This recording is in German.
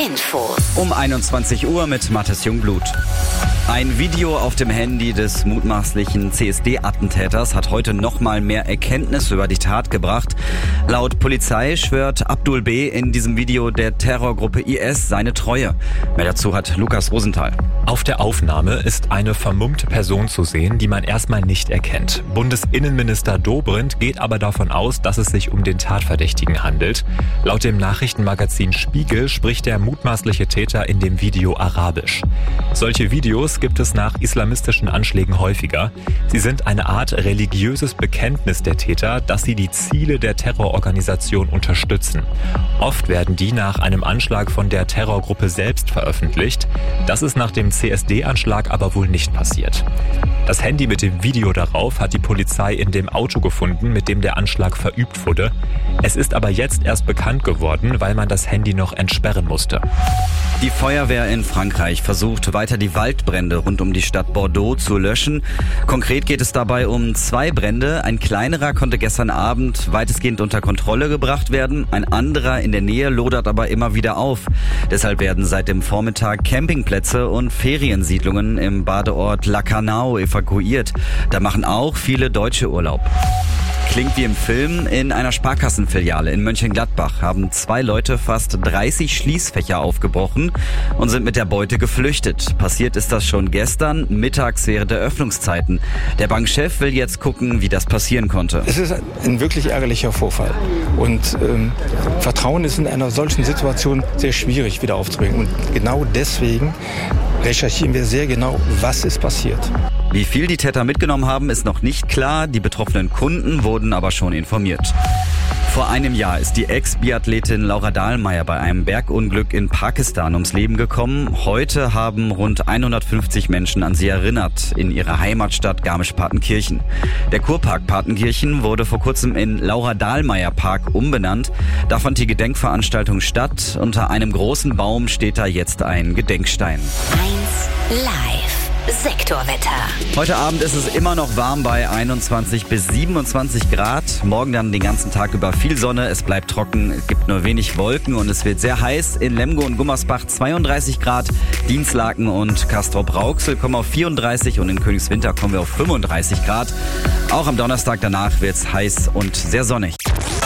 Infos. Um 21 Uhr mit Mathis Jungblut. Ein Video auf dem Handy des mutmaßlichen CSD-Attentäters hat heute nochmal mehr Erkenntnisse über die Tat gebracht. Laut Polizei schwört Abdul B. in diesem Video der Terrorgruppe IS seine Treue. Mehr dazu hat Lukas Rosenthal. Auf der Aufnahme ist eine vermummte Person zu sehen, die man erstmal nicht erkennt. Bundesinnenminister Dobrindt geht aber davon aus, dass es sich um den Tatverdächtigen handelt. Laut dem Nachrichtenmagazin Spiegel spricht der mutmaßliche Täter in dem Video Arabisch. Solche Videos gibt es nach islamistischen Anschlägen häufiger. Sie sind eine Art religiöses Bekenntnis der Täter, dass sie die Ziele der Terrororganisation unterstützen. Oft werden die nach einem Anschlag von der Terrorgruppe selbst veröffentlicht. Das ist nach dem CSD-Anschlag aber wohl nicht passiert. Das Handy mit dem Video darauf hat die Polizei in dem Auto gefunden, mit dem der Anschlag verübt wurde. Es ist aber jetzt erst bekannt geworden, weil man das Handy noch entsperren musste. Die Feuerwehr in Frankreich versucht weiter die Waldbrände rund um die Stadt Bordeaux zu löschen. Konkret geht es dabei um 2 Brände. Ein kleinerer konnte gestern Abend weitestgehend unter Kontrolle gebracht werden. Ein anderer in der Nähe lodert aber immer wieder auf. Deshalb werden seit dem Vormittag Campingplätze und Feriensiedlungen im Badeort Lacanau evakuiert. Da machen auch viele Deutsche Urlaub. Klingt wie im Film. In einer Sparkassenfiliale in Mönchengladbach haben 2 Leute fast 30 Schließfächer aufgebrochen und sind mit der Beute geflüchtet. Passiert ist das schon gestern, mittags während der Öffnungszeiten. Der Bankchef will jetzt gucken, wie das passieren konnte. Es ist ein wirklich ärgerlicher Vorfall. Und Vertrauen ist in einer solchen Situation sehr schwierig wieder aufzubringen. Und genau deswegen recherchieren wir sehr genau, was ist passiert. Wie viel die Täter mitgenommen haben, ist noch nicht klar. Die betroffenen Kunden wurden aber schon informiert. Vor einem Jahr ist die Ex-Biathletin Laura Dahlmeier bei einem Bergunglück in Pakistan ums Leben gekommen. Heute haben rund 150 Menschen an sie erinnert in ihrer Heimatstadt Garmisch-Partenkirchen. Der Kurpark Partenkirchen wurde vor kurzem in Laura-Dahlmeier-Park umbenannt. Da fand die Gedenkveranstaltung statt. Unter einem großen Baum steht da jetzt ein Gedenkstein. 1 Live. Sektorwetter. Heute Abend ist es immer noch warm bei 21 bis 27 Grad. Morgen dann den ganzen Tag über viel Sonne. Es bleibt trocken, es gibt nur wenig Wolken und es wird sehr heiß. In Lemgo und Gummersbach 32 Grad. Dinslaken und Castrop-Rauxel kommen auf 34 und in Königswinter kommen wir auf 35 Grad. Auch am Donnerstag danach wird es heiß und sehr sonnig.